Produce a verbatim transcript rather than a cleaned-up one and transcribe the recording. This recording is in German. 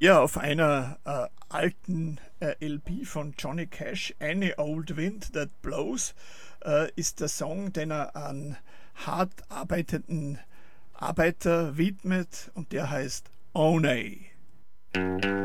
Ja, auf einer äh, alten äh, L P von Johnny Cash, Any Old Wind That Blows, äh, ist der Song, den er an hart arbeitenden Arbeiter widmet, und der heißt Oney.